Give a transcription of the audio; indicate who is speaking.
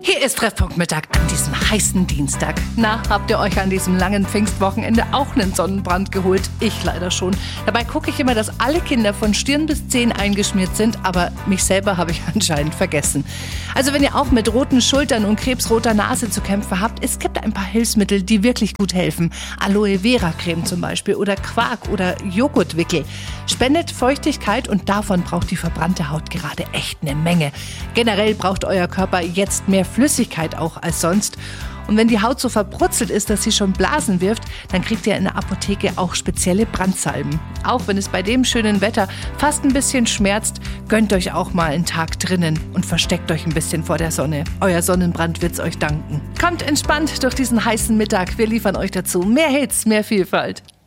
Speaker 1: Hier ist Treffpunkt Mittag an diesem heißen Dienstag. Na, habt ihr euch an diesem langen Pfingstwochenende auch einen Sonnenbrand geholt? Ich leider schon. Dabei gucke ich immer, dass alle Kinder von Stirn bis Zehen eingeschmiert sind, aber mich selber habe ich anscheinend vergessen. Also wenn ihr auch mit roten Schultern und krebsroter Nase zu kämpfen habt, es gibt ein paar Hilfsmittel, die wirklich gut helfen. Aloe Vera Creme zum Beispiel oder Quark oder Joghurtwickel. Spendet Feuchtigkeit und davon braucht die verbrannte Haut gerade echt eine Menge. Generell braucht euer Körper jetzt mehr Flüssigkeit auch als sonst. Und wenn die Haut so verbrutzelt ist, dass sie schon Blasen wirft, dann kriegt ihr in der Apotheke auch spezielle Brandsalben. Auch wenn es bei dem schönen Wetter fast ein bisschen schmerzt, gönnt euch auch mal einen Tag drinnen und versteckt euch ein bisschen vor der Sonne. Euer Sonnenbrand wird's euch danken. Kommt entspannt durch diesen heißen Mittag. Wir liefern euch dazu mehr Hits, mehr Vielfalt.